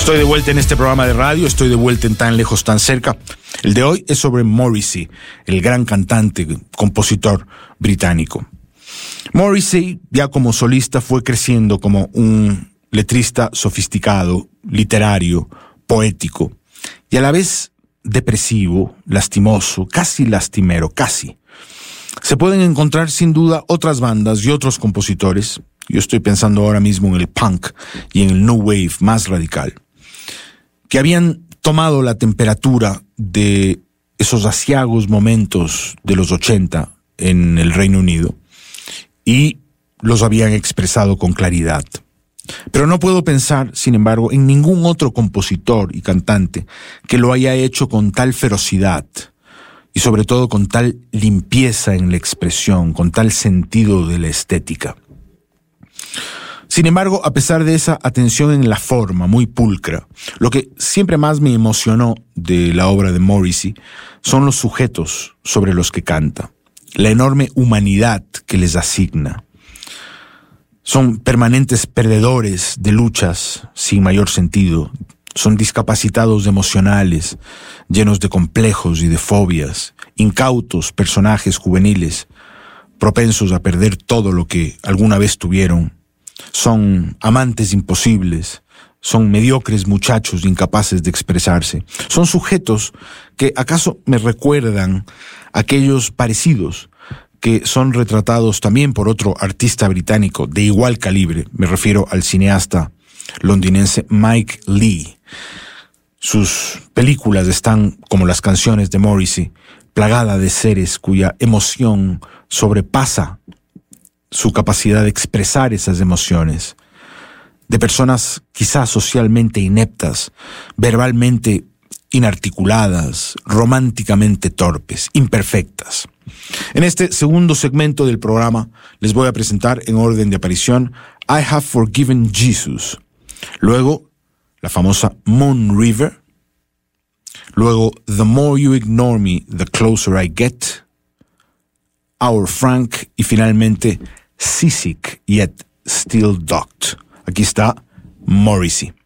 Estoy de vuelta en este programa de radio, estoy de vuelta en Tan Lejos, Tan Cerca. El de hoy es sobre Morrissey, el gran cantante, compositor británico. Morrissey, ya como solista, fue creciendo como un letrista sofisticado, literario, poético, y a la vez depresivo, lastimoso, casi lastimero, casi. Se pueden encontrar sin duda otras bandas y otros compositores. Yo estoy pensando ahora mismo en el punk y en el new wave más radical, que habían tomado la temperatura de esos aciagos momentos de los 80 en el Reino Unido y los habían expresado con claridad. Pero no puedo pensar, sin embargo, en ningún otro compositor y cantante que lo haya hecho con tal ferocidad y sobre todo con tal limpieza en la expresión, con tal sentido de la estética. Sin embargo, a pesar de esa atención en la forma muy pulcra, lo que siempre más me emocionó de la obra de Morrissey son los sujetos sobre los que canta, la enorme humanidad que les asigna. Son permanentes perdedores de luchas sin mayor sentido, son discapacitados emocionales, llenos de complejos y de fobias, incautos personajes juveniles, propensos a perder todo lo que alguna vez tuvieron. Son amantes imposibles, son mediocres muchachos incapaces de expresarse. Son sujetos que acaso me recuerdan a aquellos parecidos que son retratados también por otro artista británico de igual calibre. Me refiero al cineasta londinense Mike Leigh. Sus películas están, como las canciones de Morrissey, plagada de seres cuya emoción sobrepasa su capacidad de expresar esas emociones, de personas quizás socialmente ineptas, verbalmente inarticuladas, románticamente torpes, imperfectas. En este segundo segmento del programa les voy a presentar en orden de aparición I Have Forgiven Jesus, luego la famosa Moon River, luego The More You Ignore Me, The Closer I Get, Our Frank y finalmente Seasick Yet Still Docked. Aquí está Morrissey.